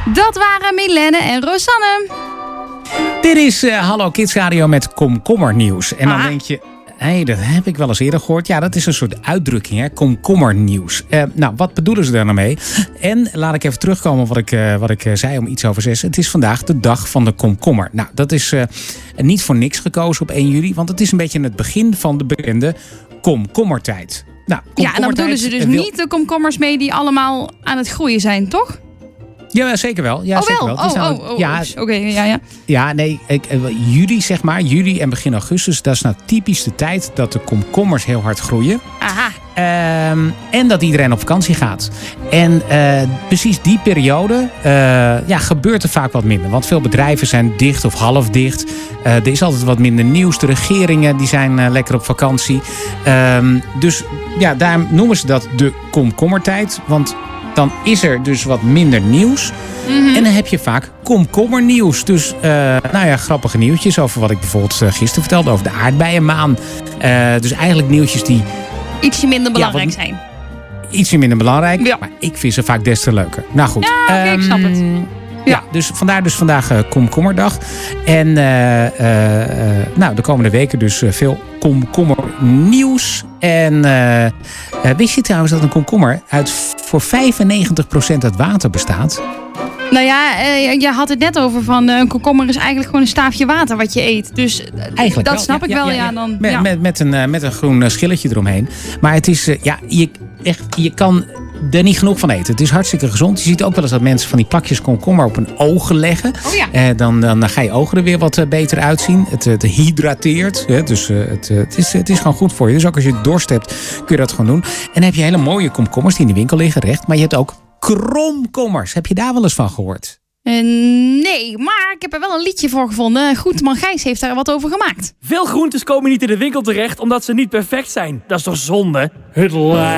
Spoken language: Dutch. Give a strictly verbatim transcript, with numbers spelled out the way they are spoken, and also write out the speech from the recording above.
Dat waren Milene en Rosanne. Dit is uh, Hallo Kids Radio met komkommernieuws. En dan Ah. denk je, hé, hey, dat heb ik wel eens eerder gehoord. Ja, dat is een soort uitdrukking, hè? Komkommernieuws. Uh, nou, wat bedoelen ze daar nou mee? En laat ik even terugkomen wat ik, uh, wat ik uh, zei om iets over zes. Het is vandaag de dag van de komkommer. Nou, dat is uh, niet voor niks gekozen op één juli. Want het is een beetje het begin van de bekende komkommertijd. Nou, Ja, en dan bedoelen ze dus wil... niet de komkommers mee die allemaal aan het groeien zijn, toch? Ja, zeker wel. Ja, oh zeker wel? wel. Het is Oh, nou- oh, oh, ja, Oké, okay, ja, ja. Ja, nee, ik, juli zeg maar, juli en begin augustus, dat is nou typisch de tijd dat de komkommers heel hard groeien. Aha. Um, en dat iedereen op vakantie gaat. En uh, precies die periode uh, ja, gebeurt er vaak wat minder. Want veel bedrijven zijn dicht of half dicht. Uh, er is altijd wat minder nieuws. De regeringen die zijn uh, lekker op vakantie. Um, dus ja, daar noemen ze dat de komkommertijd. Want dan is er dus wat minder nieuws. Mm-hmm. En dan heb je vaak komkommernieuws. Dus uh, nou ja, grappige nieuwtjes over wat ik bijvoorbeeld uh, gisteren vertelde. Over de aardbeienmaan. Uh, dus eigenlijk nieuwtjes die ietsje minder belangrijk ja, zijn. Ietsje minder belangrijk. Ja. Maar ik vind ze vaak des te leuker. Nou goed. Ja, oké, okay, um, ik snap het. Ja, Ja. dus vandaar dus vandaag uh, komkommerdag. En uh, uh, uh, nou, de komende weken dus uh, veel komkommernieuws. En uh, uh, wist je trouwens dat een komkommer uit voor vijfennegentig procent uit water bestaat? Nou ja, uh, je had het net over van uh, een komkommer is eigenlijk gewoon een staafje water wat je eet. Dus uh, eigenlijk dat wel. snap ja, ik ja, wel. Ja, ja, ja. Dan, met, ja. met, met, een, uh, met een groen uh, schilletje eromheen. Maar het is, uh, ja, je, echt, je kan er niet genoeg van eten. Het is hartstikke gezond. Je ziet ook wel eens dat mensen van die plakjes komkommer op hun ogen leggen. Oh ja. Uh, dan, dan ga je ogen er weer wat uh, beter uitzien. Het, het hydrateert. Hè? Dus uh, het, uh, het, is, het is gewoon goed voor je. Dus ook als je dorst hebt, kun je dat gewoon doen. En dan heb je hele mooie komkommers die in de winkel liggen, recht. Maar je hebt ook kromkommers. Heb je daar wel eens van gehoord? Uh, nee, maar ik heb er wel een liedje voor gevonden. Groenteman Gijs heeft daar wat over gemaakt. Veel groentes komen niet in de winkel terecht omdat ze niet perfect zijn. Dat is toch zonde? Het lijkt.